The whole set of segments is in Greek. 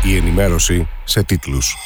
Η ενημέρωση σε τίτλους.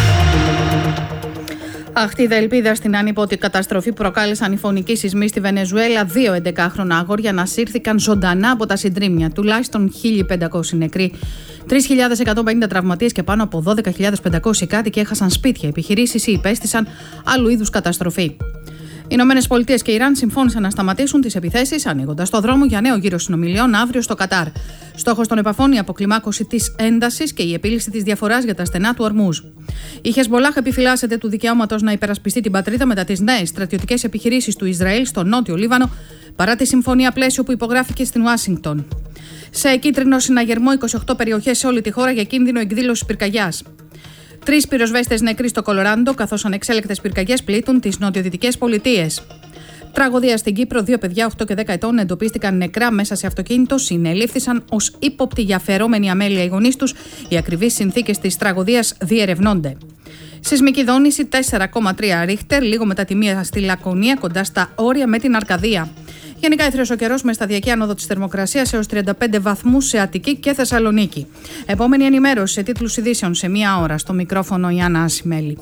Αχτίδα ελπίδα στην ανίποτη καταστροφή που προκάλεσαν οι φωνικοί σεισμοί στη Βενεζουέλα. 2 11χρονα αγόρια ανασύρθηκαν ζωντανά από τα συντρίμμια. Τουλάχιστον 1.500 νεκροί, 3.150 τραυματίες και πάνω από 12.500 κάτοικοι έχασαν σπίτια, επιχειρήσεις ή υπέστησαν άλλου είδους καταστροφή. Οι Ηνωμένες Πολιτείες και Ιράν συμφώνησαν να σταματήσουν τις επιθέσεις, ανοίγοντας το δρόμο για νέο γύρο συνομιλιών αύριο στο Κατάρ. Στόχος των επαφών η αποκλιμάκωση της έντασης και η επίλυση της διαφοράς για τα στενά του Ορμούζ. Η Χεσμολάχ επιφυλάσσεται του δικαιώματος να υπερασπιστεί την πατρίδα μετά τις νέες στρατιωτικές επιχειρήσεις του Ισραήλ στο νότιο Λίβανο, παρά τη συμφωνία πλαίσιο που υπογράφηκε στην Ουάσιγκτον. Σε κίτρινο συναγερμό 28 περιοχές σε όλη τη χώρα για κίνδυνο εκδήλωσης πυρκαγιάς. 3 πυροσβέστες νεκροί στο Κολοράντο, καθώς ανεξέλεκτες πυρκαγιές πλήττουν τις νοτιοδυτικές πολιτείες. Τραγωδία στην Κύπρο, 2 παιδιά 8 και 10 ετών εντοπίστηκαν νεκρά μέσα σε αυτοκίνητο, συνελήφθησαν ως ύποπτοι για αφαιρόμενη αμέλεια οι γονείς τους. Οι ακριβείς συνθήκες της τραγωδίας διερευνώνται. Σεισμική δόνηση 4,3 ρίχτερ, λίγο μετά τη 1 στη Λακωνία, κοντά στα όρια με την Αρκαδία. Γενικά ήθριος ο καιρός με σταδιακή άνοδο της θερμοκρασίας έως 35 βαθμούς σε Αττική και Θεσσαλονίκη. Επόμενη ενημέρωση σε τίτλους ειδήσεων σε 1 ώρα. Στο μικρόφωνο η Άννα Ασημέλη.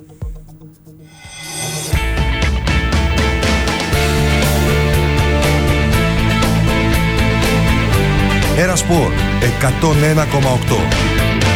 Ένα Σπορ 101,8.